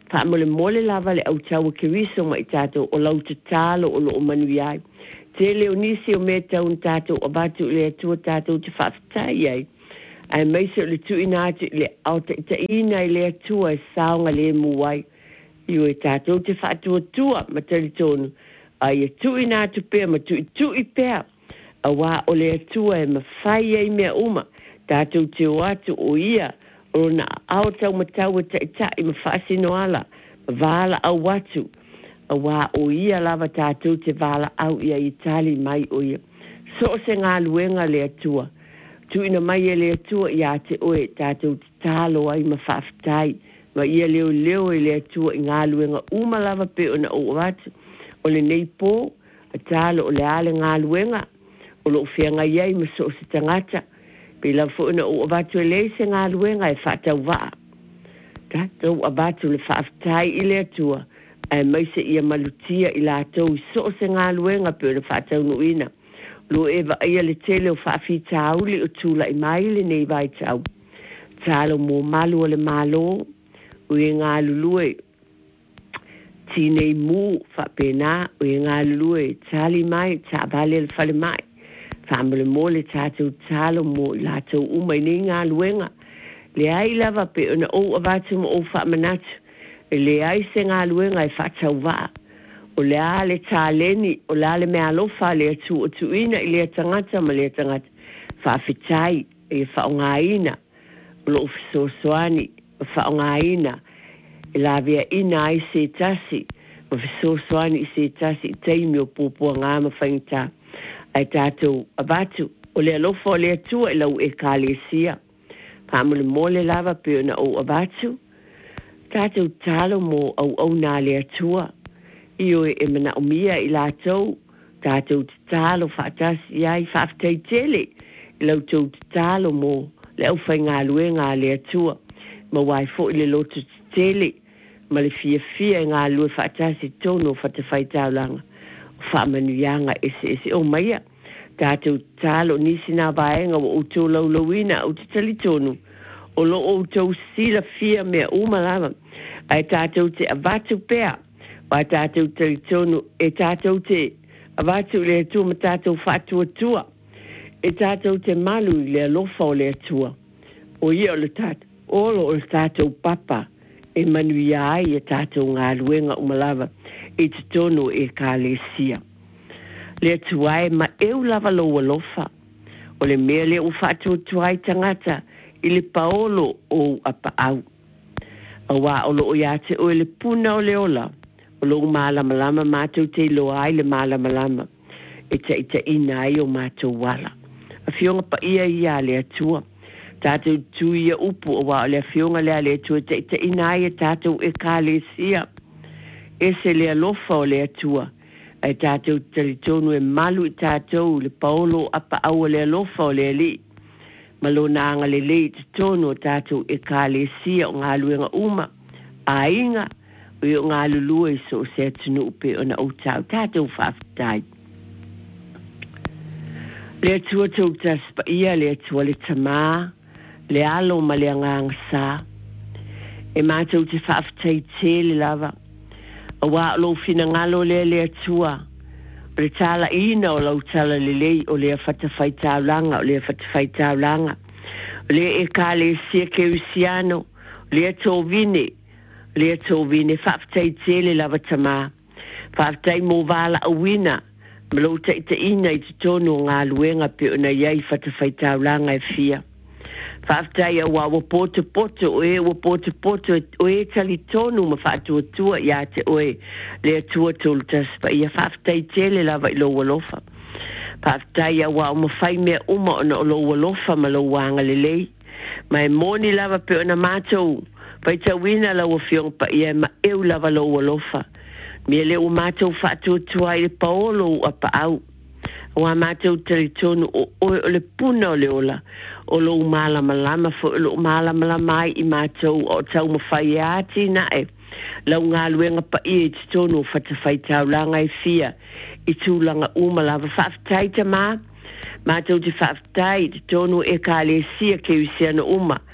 fa mole mole lava le au tau ke wiso mai tātou o lau te tālo o lo o manu ai. Te leo nisi o me tau tātou o batu le atua tātou te whaafitai ai. Ai meise o le tui nātu le au te ita ina i le atua e saonga le muai. Iu e tātou te whaatua tua matari tonu. Ai e tui nātu pēr ma tui tui pēr. A wā o le atua e ma whai ei mea uma. Tātou te o atu o ia. O na au tau matau e ta ita i ma whaasino ala. Vala au watu. A wā o ia lava tātou te vala au ia i tali mai o ia. So se ngā luenga le atua. Tu ina mai e le atua ia te oe tātou te tālo ai ma whaafitai. Ma ia leo leo e le atua i ngā luenga uma lava pe o na o watu. O le nei pō, a tālo o le ale ngā luenga. O lo whianga iei ma so se tangata. Pe la fo na o watu e le se ngā luenga e whaatau waa. Tātou a watu le whaafitai i le atua. Ai mai se ia malutia i lātou i so se ngā luenga pe o na whaatau nuina. Lo e wa ia le tele o whaafi tāuli o tūla i mai le nei vai tau. Tālo mō malu o le malo, o e ngā lulue. Tīnei mū whapena, o e ngā lulue. Tāli mai, tā vale le whale mai. Whamele mō le tātou tālo mō i lātou umai nei ngā luenga. Le ai lava pe o na o avatu mo o whamanatu. E le ai se ngā luenga e whaatau waa. O le ale tāleni, o le ale mea alofa le atu o tuina i le tangata ma le tangata. Whaafitai e whaongaina, o lo ufisosoani, o whaongaina, e la via ina ai se tasi, o ufisosoani i se tasi, i teimi o pūpua ngā mawhaingta. Ai tātou abatu, o le alofa o le atua i lau e kālesia. Whaamule mole lava pe o na o abatu. Tātou tālo mo au au nā le atua. Io e mana o mia i lātou, tātou te tālo whaatasi ai whaafitai tele, i lau tau te tālo mō, le au whai ngā luenga le atua, ma wai fo i le loto te tele, ma le fia fia ngā lue whaatasi tono whatawhai taulanga, whaamanuianga ese ese o maia, tātou tālo nisi nā vaenga o tau lau lauina o te tali tonu, o lo o tau sila fia mea umalama, ai tātou te avatu pēr, wa tātou tari tonu e tātou te avatu le atua ma tātou whātua tua. E tātou te malu le alofa o le atua. O ia o le tātou, olo o le tātou papa e manui ai e tātou ngā luenga umalava e te tonu e kālesia. Le atua e ma eu lava lo alofa. O le mea le u whātua tua i tangata i le paolo o apa au. A wā o lo o ia te o le puna o le ola. O lo malama lama mātou te lo ai le malama lama. E ta ita ina ai o mātou wala. A fionga pa ia ia le atua. Tātou tu ia upu o wā o le fionga le le atua. Ta ita ina ai e tātou e kālesia. E se le alofa o le atua. E tātou taritonu e malu i tātou le paolo apa au le alofa o le li. Malo nanga le le te tono tātou e kālesia o ngā luenga uma. A inga. O i ngā lulua i so se atunu upe o na o tau tātou whaafitai. Le atua tau taspa ia, le atua le tamā, le alo ma le anganga sā. E mātou te whaafitai te le lava. A wā lo fina ngalo le le atua. O le tāla ina o lau tala le lei o le a whatawhai tāulanga, o le a whatawhai tāulanga. O le e kā le sia ke usiano, o le ato vine, le ato vine, whaafitai tele lava tamā. Whaafitai mō wāla a wina, malo ta ita ina i te tono ngā luenga pe o na iai whatawhai tāulanga e fia. Whaafitai a wā wapoto poto, o e wapoto poto, o e tali tono ma whaatua tua i a te oe, le atua tolu taspa, ia whaafitai tele lava i lo walofa. Whaafitai a wā o mawhai mea uma o na o lo walofa ma lo wanga le lei. Mai moni lava pe o na mātou, pai ta wina la o fiong pa ia ma eu lava lo alofa. Me le o mātou whātua tua i le paolo a pa au. O a mātou taritonu o o le puna o le ola. O lo malama lama fo o lo malama lama ai i mātou o tau mawhai ati na e. Lau ngā luenga pa ia i te tonu o whatawhai taulanga e fia. I tūlanga umalava whaafitai ta mā. Mātou te whaafitai te tonu e kālesia ke usiana uma.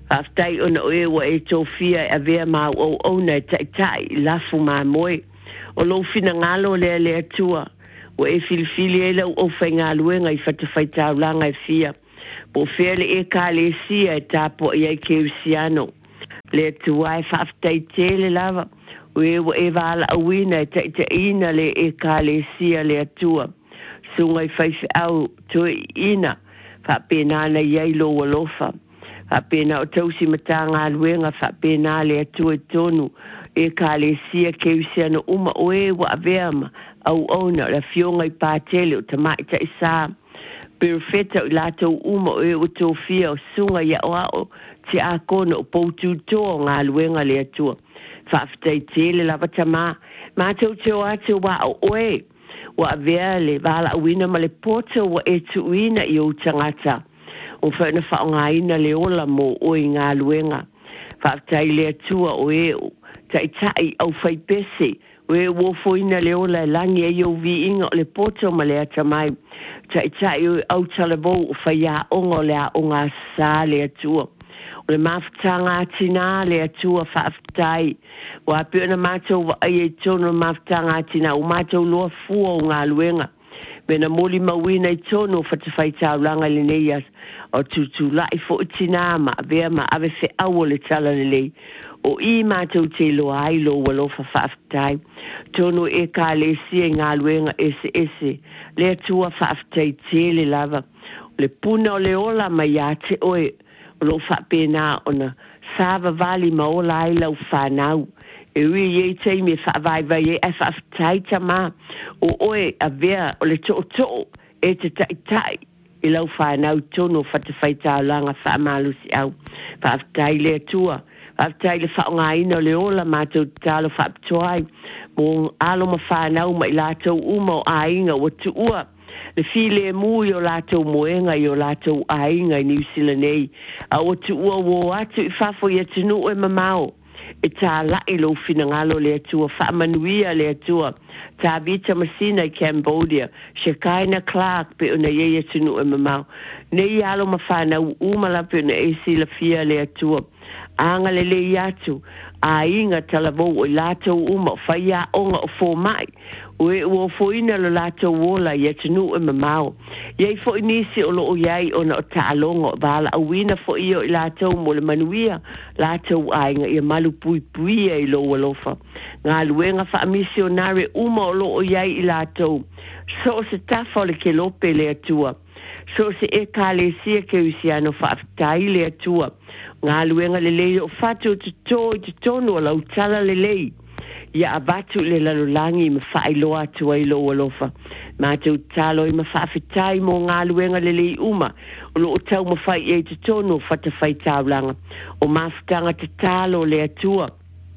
Aftai ona oe wa e tofia e vea mau o ona tai tai lafu ma moe. O lo fina ngalo le le atua. O e filifili e lau o fai ngaluenga i fatawhai taulanga e fia. Po fele e ka le sia e tapo i ai keusiano. Le atua e whaftai tele lava. O e wa e wala awina e tai ta ina le e ka le sia le atua. Sunga i whaifi au toi ina. Whapenana iai lo walofa. Whapena o tausi matanga aluenga whapena le atua tonu. E ka le sia keusiano uma o e wa aveama. Au ona la fionga i pātele o tamai ta isa. Perfeta o lato uma o e o tofia o sunga ia o ao. Te a kona o poutu toa ngā luenga le atua. Whaftai tele lava tama. Mātou te o ate wa o oe. Wa avea le vala awina ma le pota wa e tuina i o tangata. O whaina whaongaina le ola mo o i ngā luenga. Whaftai le atua o e o. Tai tai au whai pese. O e wofoina le ola e langi e o vi inga o le poto ma le atamai. Tai tai o au talavou o whai a onga o le a onga sa le atua. O le mawhitanga atina le atua whaaftai. O a pio na mātou wa ai e tono mawhitanga atina. O mātou loa fua o ngā luenga. Mena moli mawina i tono whatawhai taulanga le neias. O tutu lai fo itina ma avea ma ave fe awo le tala le lei. O i mātou te loa ai lo walofa whaaftai. Tono e ka le sia ngā luenga ese ese. Le atua whaaftai te le lava. Le puna o le ola mai a te oe. O lo whapena ona sava vali ma ola ai lau whanau. E ui e teimi e whaavai vai e e whaaftai tama. O oe a vea o le to to e te tai tai. I lau whanau tono whatawhai tālanga whaamalusi au. Whaaftai le atua. Aftai le whaongaina o le ola mātou tālo whaapitoai. Mō alo ma whanau ma i lātou uma o ainga o tuua. Le file e mui o lātou moenga i o lātou ainga i New Zealand nei. A o tuua o atu i whafo i atinu e mamao. E tā lai lo finangalo le atua, whaamanuia le atua. Tā vita masina i Cambodia. Shekaina Clark pe una ye atinu e mamao. Nei alo ma whanau umala pe una e sila fia le atua. Anga le le atu a inga talavou o lato uma whai a onga o fō mai o e ua fōina lo lato wola i atinu e mamao iei fo inisi o lo o iei o na o tālonga o vala awina fo i o i lato mo le manuia lato a inga i malu pui pui e lo walofa ngā luenga wha misionare uma o lo o iei i lato so se tafa o le ke lope le atua so se e ka le sia ke usiano wha aftai le atua ngā luenga le lei o whatu te tō i te tono o lau tala le lei. Ia abatu le lalolangi ma whaai loa tua i loa lofa. Mātou talo i ma whaafetai mō ngā luenga le lei uma. O lo o tau ma whai e te tono whatawhai taulanga. O mawhitanga te talo le atua.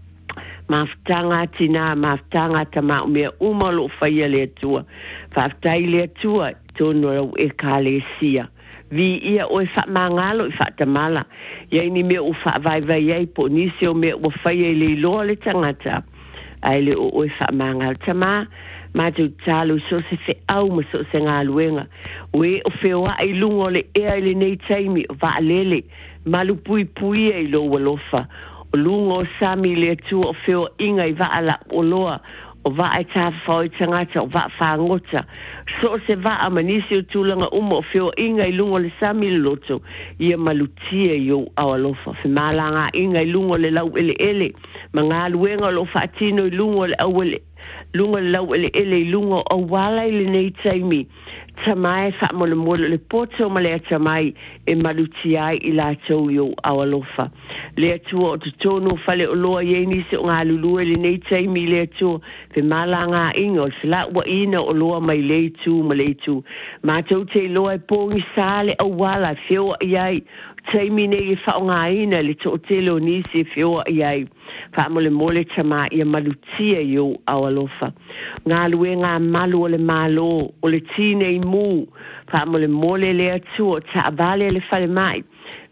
Mawhitanga tina, mawhitanga ta mao mea uma lo whaia le atua. Whaafetai le atua tono rau e ka le sia. Vi ia o e wha mangalo i wha tamala. Iai ni mea o wha vai vai iai po nisi o mea o whai e le loa le tangata. Ai le o o e wha mangalo tama. Mātou tālu so se whi au ma so se ngā luenga. O e o whewa ai lungo le ea le nei taimi o wa alele. Malu pui pui e lo walofa. O lungo sami le atua o whewa inga i wa ala o loa. O va ai tā whai tangata o va whangota. So se va a manisi o tūlanga uma o whio inga i lungo le sami loto. Ia malutia i o awalofa. Whimalanga inga i lungo le lau ele ele. Ma ngā luenga lo whaatino i lungo le awele. Lungo le lau ele ele i lungo o wala i le nei taimi. Tamai whaamole mole le poto ma le tamai e malutia i la tau i o awalofa. Le atua o te tono whale o loa i nisi o ngā lulua le nei taimi le atua. Whimalanga inga o whila ua ina o loa mai le tu ma le tu. Mātou te loa e pōngi sāle au wala whio iai. Taimi nei e whaongaina le to te lo nisi e whio iai. Whaamole mole tama i a malutia i o awalofa. Ngā lue ngā malu o le malo o le tine i mū. Whaamole mole le atua ta avale le whale mai.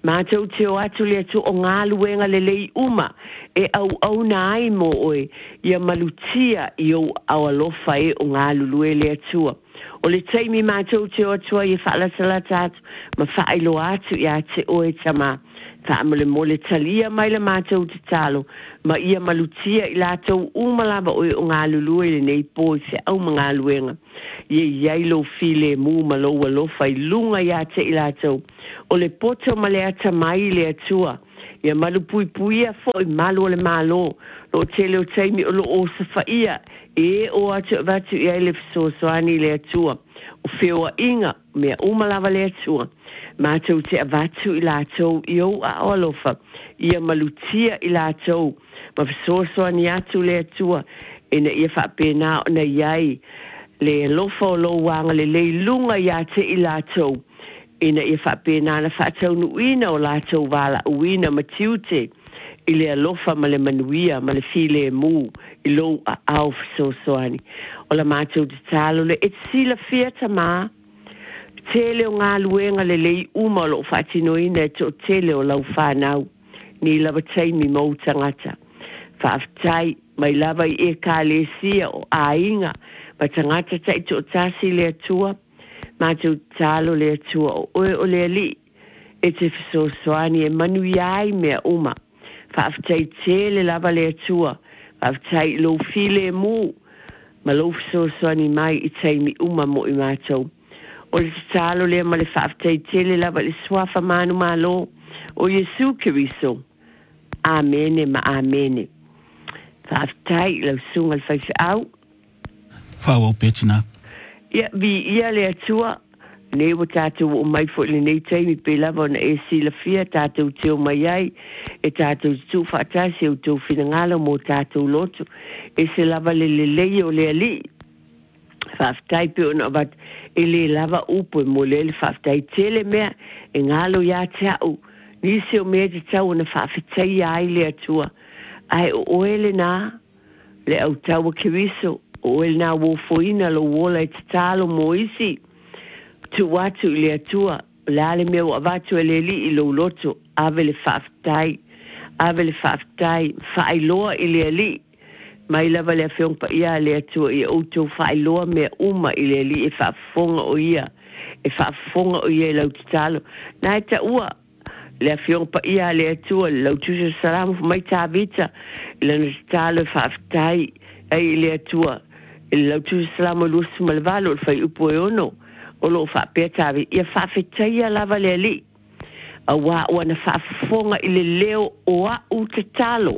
Mātou te o atu le atu o ngā luenga le lei uma e au au na ai mo oe ia malutia i au au alofa e o ngā lulue le atua. O le taimi mātou te o atua i whaala salata atu ma whaelo atu i a te oe tama. Whaamole mole talia mai la mātou te talo ma ia malutia i lātou umalaba oe o ngā lulue le nei pōi se au ma ngā luenga. Ie iai lo file mu ma lo alofa i lunga i a te i lātou. O le poto ma le ata mai le atua. Ia malu pui puia fo i malu le malo. Lo tele o taimi o lo o safaia. E o atu vatu i aile fisosoani le atua. O whioa inga mea umalava le atua. Mātou te avatu i lātou i au a olofa. Ia malutia i lātou. Ma fisosoani atu le atua. Ina ia whapena o na iai. Le lofa o lo wanga le leilunga i ate i lātou. Ina ia whapena na whatau nuina o lātou wala uina ma tiute. I le alofa ma le manuia ma le file mu i lo a au fisosoani. O la mātou te talo le et sila fiata mā. Tele o ngā luenga le lei uma o lo whatinoina e to tele o lau whanau. Ni lava taimi mau tangata. Whaaftai mai lava i e ka le sia o ainga. Ma tangata tai to tasi le atua. Mātou talo le atua o oe o le ali. E te fisosoani e manuiai mea uma. Whaaftai tele lava le atua. Whaaftai lo file mu. Ma lo fisosoani mai i taimi uma mo i mātou. O le talo le ma le whaaftai tele lava le swafa manu malo. O Yesu Kiriso. Amene ma amene. Whaaftai lau sunga le whaifi au. Whao petina. Ia vi ia le atua. Nei wa tātou o mai fo le nei taimi pe lava na e sila fia tātou te o mai ai. E tātou tu whaatasi o tau whina mo tātou loto. E se lava le le lei o le ali. Whaaftai pe o na wat e le lava upo e mo le le whaaftai tele mea. E ngalo ia te au. Nisi o mea te tau na whaafetai ai le atua. Ai o oele nā. Le au tau a Kiriso. O oele nā wofoina lo wola e te talo mo isi. Tu watu i le atua. Lale mea o avatu e le li i lo loto. Ave le whaafetai. Ave le whaafetai. Whaailoa i le li. Mai lava le awhiong pa ia le atua i auto whaailoa mea uma i le li e whaafonga o ia. E whaafonga o ia i lau te talo. Nā e ta ua. Le awhiong pa ia le atua. Lau tusa salamu mai tā vita. I lana te talo e whaafetai. Ai le atua. I lau tusa salamu lusu malvalo. Le whai upo e ono. O lo whaapea tāwi. Ia whaafetai a lava le li. A wā ua na whaafonga i le leo o a u te talo.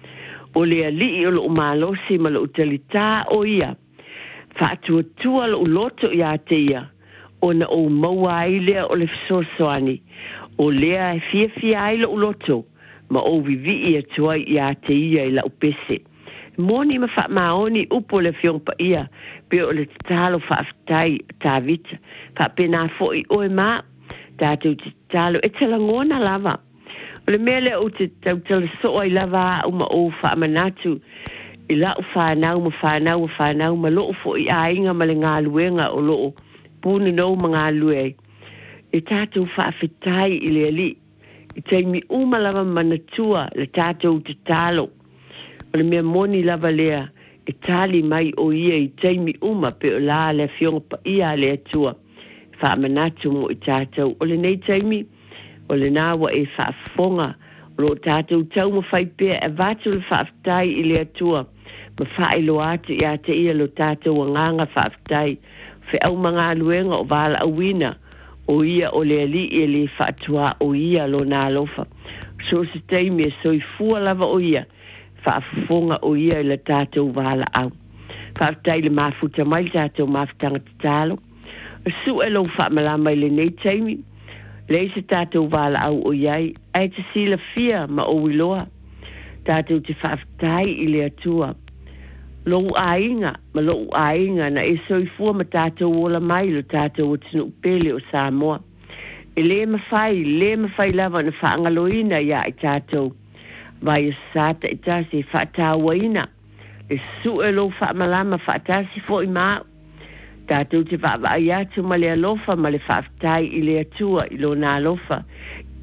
O le ali o lo umalosi ma lo utalita o ia. Whaatua tua lo uloto i a te ia. O na o maua ai lea o le fisosoani. O lea e fia fia ai lo uloto. Ma o vivi i atua i a te ia i la upese. Moni ma wha maoni upo le fiong pa ia. Pe o le talo whaaftai tā vita. Wha pena fo i oe mā. Tātou te talo e tala ngona lava. O le mele o te tautala soa i lava o ma o wha manatu. I la o whanau ma whanau ma whanau ma loo fo i ainga ma le ngā luenga o loo. Pūne nou ma ngā lue. E tātou whaafetai i le ali. I teimi uma lava manatua le tātou te talo. O le mea moni lava lea. E tali mai o ia i teimi uma pe o la le fionga pa ia le atua. Wha manatu mo i tātou. O le nei teimi. O le nāwa e whaafonga. O lo tātou tau ma whaipea e vātu le whaaftai i le atua. Ma whaelo atu i a te ia lo tātou a nganga whaaftai. Whe au mga luenga o wala awina. O ia o le ali i le whaatua o ia lo nā lofa. So se teimi e soi fua lava o ia. Whaafonga o ia i le tātou wala au. Whaaftai le mafuta mai tātou mafutanga te talo. Su e lo whaamalama i le nei teimi. Lei se tātou wala au o iai, ai te sila fia ma o wiloa. Tātou te whaaftai i le atua. Lou ainga, ma lou ainga na e soifua ma tātou ola mai lo tātou o tinu pele o Samoa. E le mawhai, le mawhai lava na whaangaloina ia i tātou. Vai o sata i tāsi whaatawaina. E su e lo whaamalama whaatasi fo i mao. Tātou te whaavai atu ma le alofa ma le whaaftai i le atua i lo nā alofa.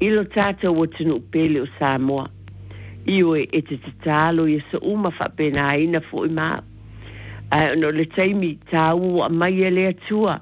ilo tātou o tunu pele o Samoa. Iwe e te tatalo i sa uma whapena ina fo i maa. Ai ono le taimi tāu a mai e lea tua.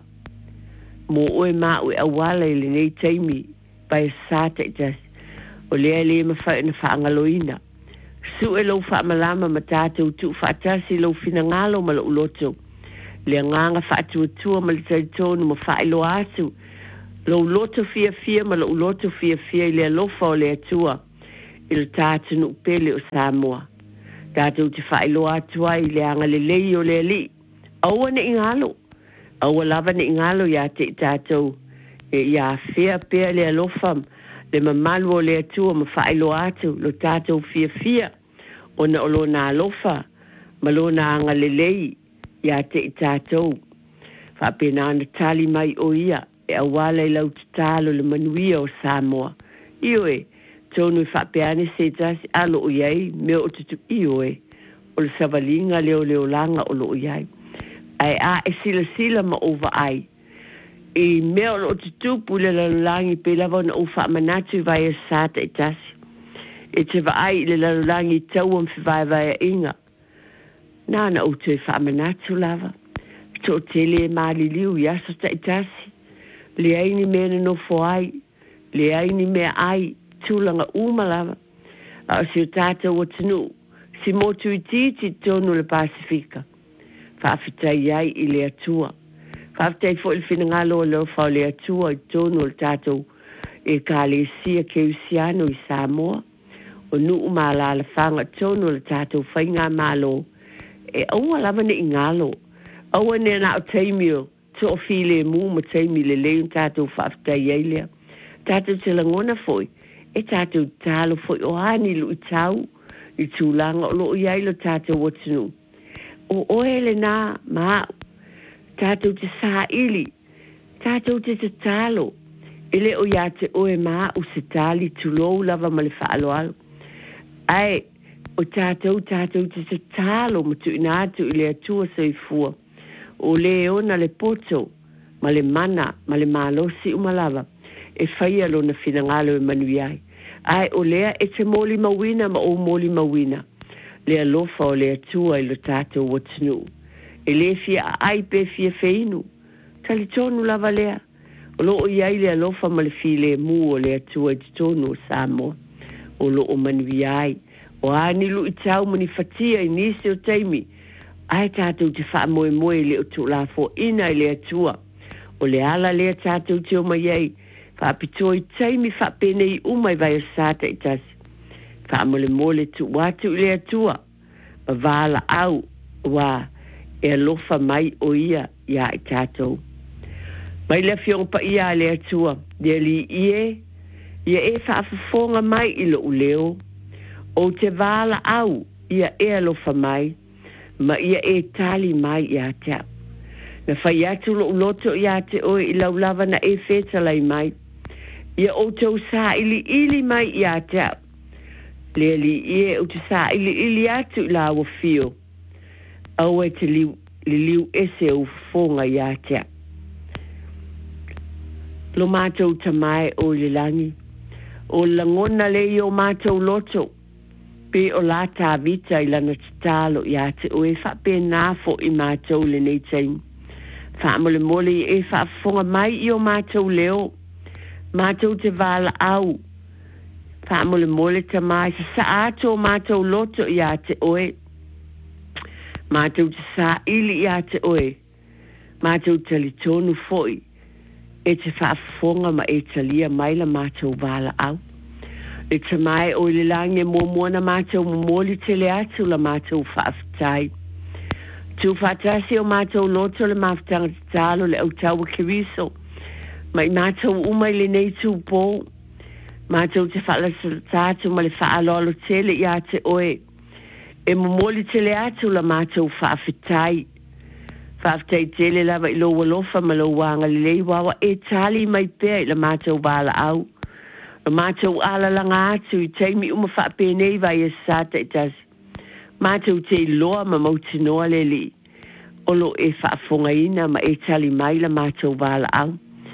Mo oe maa ue awala i le nei taimi pai sāta i tasi. O lea lea ma whai na whaangaloina. Su e lau whaamalama ma tātou tu whaatasi lau fina ngalo ma lau loto. Lea nganga whaatua tua ma le taitonu ma whaelo atu. Lau loto fia fia ma lau loto fia fia i lea lofa o lea tua. Il tātunu pele o Samoa. Tātou te whaelo atu ai le anga le lei o le li. Aua ne ingalo. Aua lava ne ingalo ia te tātou. E ia fea pea le alofam. Le mamalu o le atua ma whaelo atu. Lo tātou fia fia. O na olo na alofa. Ma lo na anga le lei. Ia te tātou. Whapena ana tali mai o ia. E awala i lau talo le manuia o Samoa. Iwe. Tonu whapeane se tasi alo o iai, meo o tutu ioe, o le savalinga leo leo langa o lo o iai. Ai a e sila sila ma ova ai. I meo o tutu pule lalulangi pe lava na ufa manatu vai e sata e tasi. E te vai le lalulangi tau am whiwai vai a inga. Nana o te wha manatu lava. To te le maali liu i aso ta e tasi. Le aini mena no fo ai. Le aini mea ai. Tūlanga umalawa. A si o tātou o tunu. Si motu i titi tonu le Pasifika. Whaafitai ai i le atua. Whaafitai fo il fina ngalo o leo whao le atua i tonu le tātou e ka le sia ke usiano i Samoa. O nu umala la whanga tonu le tātou whainga malo. E aua lava ne ingalo. Aua ne na o teimio. To o file mu ma teimi le leun tātou whaafitai ai lea. Tātou te langona foi. E tātou tālo foi o hani lu i tau, i tūlanga o lo i ailo tātou watinu. O oele nā, maa, tātou te sā ili, tātou te te tālo, ele o ia te oe maa o se tāli tūlou lava ma le whaalo alo. Ai, o tātou, tātou te te tālo ma tu inātu i le atua sa i fua. O le ona le poto, ma le mana, ma le malosi umalava. E whaia lo na whinangalo e manui ai. Ai o lea e te moli mawina ma o moli mawina. Lea lofa o lea tua i lo tātou watinu. E le fia ai pe fia feinu. Tali tonu lava lea. O lo o iai lea lofa ma le fi le mu o lea tua i tonu o Samoa. O lo o manui ai. O ani lu i tau mani fatia i nisi o teimi. Ai tātou te wha moe moe le o tu la fo ina i lea tua. O le ala lea tātou te o mai ei. Whapitoi taimi whapenei umai vai o sata i tasi. Whamole mole tu watu i lea tua. Ma wala au wa e alofa mai o ia ia i tātou. Mai le fiong pa ia lea tua. Dea li ie. Ia e whaafafonga mai i lo uleo. O te wala au ia e alofa mai. Ma ia e tali mai ia te. Na whai atu lo uloto ia te oe i laulava na e whetalai mai. Ia o tau sā ili ili mai i a tau. Lea li ie o te sā ili ili atu i la awa fio. Au e te liu, li liu ese o fonga i a tau. Lo mātou tamai o li langi. O langona le i o mātou loto. Pe o la tā vita i lana tatalo i a te o e whape nāfo i mātou le nei taim. Whaamole mole i e whaafonga mai i o mātou leo. Mātou te wala au. Whaamole mole ta mai. Sa sa ato mātou loto i a te oe. Mātou te sa ili i a te oe. Mātou tali tonu foi. E te whaafonga ma e talia mai la mātou wala au. E te mai o le lange mua mua na mātou mumoli te le atu la mātou whaafitai. Tu whaatasi o mātou loto le mawhtanga te talo le au taua kiriso. Mai mātou umai le nei tū pō. Mātou te whaala tātou ma le whaalolo tele i a te oe. E mumoli tele atu la mātou whaafitai. Whaafitai tele lava i lo walofa ma lo wanga le lei wawa e tali mai pēr i la mātou wala au. La mātou ala langa atu i teimi uma whaapenei vai e sata i tasi. Mātou te loa ma mautinoa le li. Olo e whaafonga ina ma e tali mai la mātou wala au.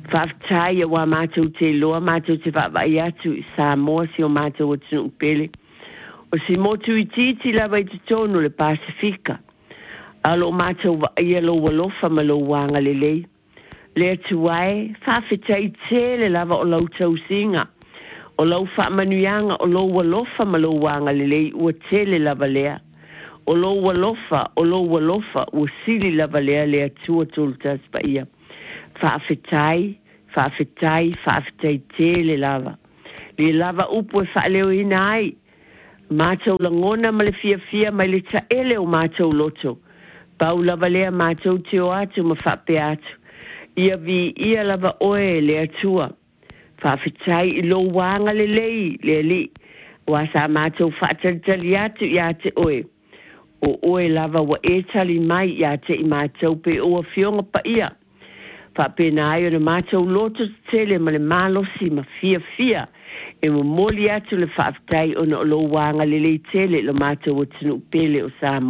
Whaftai a wā mātou te loa, mātou te whawai atu i Samoa si o mātou o tunu pele. O si motu i titi lawa i te tonu le Pasifika. Alo mātou wa ia lo walofa ma lo wanga le lei. Le atu wae, whawhitai tele lava o lau tau singa. O lau whaamanuianga o lo walofa ma lo wanga le lei ua tele lava lea. O lo walofa, o lo walofa ua sili lava lea le atua toltas pa ia. Whaafetai, whaafetai, whaafetai tele lava. Le lava upo e whaaleo ina ai. Mātou langona ma le fia fia mai le taele o mātou loto. Pau lava lea mātou te o atu ma whape atu. Ia vi ia lava oe le atua. Whaafetai i lo wanga le lei le li. Wasa mātou whaatalitali atu i ate oe. O oe lava wa e tali mai i ate i mātou pe o a fionga pa ia. Whapena ai o le mātou loto tele ma le malosi ma fia fia e mo moli atu le whaafitai o na o lo wanga le le tele le mātou o tunu pele o Samoa.